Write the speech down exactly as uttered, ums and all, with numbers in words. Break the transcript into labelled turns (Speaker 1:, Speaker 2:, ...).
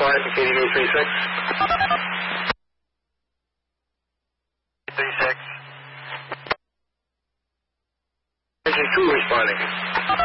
Speaker 1: five, K D V three six.
Speaker 2: three six.
Speaker 1: Engine two responding.